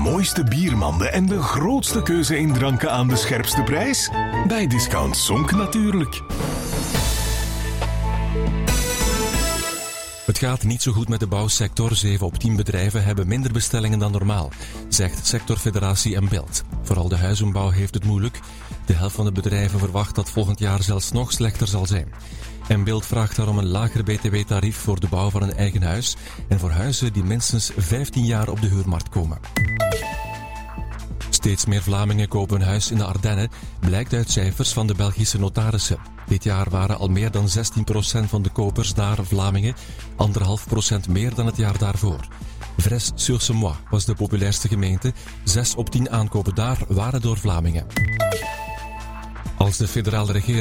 mooiste biermanden en de grootste keuze in dranken aan de scherpste prijs? Bij Discount Sonk natuurlijk. Het gaat niet zo goed met de bouwsector. 7 op 10 bedrijven hebben minder bestellingen dan normaal, zegt sectorfederatie Beeld. Vooral de huizenbouw heeft het moeilijk. De helft van de bedrijven verwacht dat volgend jaar zelfs nog slechter zal zijn. Beeld vraagt daarom een lager btw-tarief voor de bouw van een eigen huis en voor huizen die minstens 15 jaar op de huurmarkt komen. Steeds meer Vlamingen kopen een huis in de Ardennen, blijkt uit cijfers van de Belgische notarissen. Dit jaar waren al meer dan 16% van de kopers daar Vlamingen, 1,5% meer dan het jaar daarvoor. Vresse-sur-Semois was de populairste gemeente, 6 op 10 aankopen daar waren door Vlamingen. Als de federale regering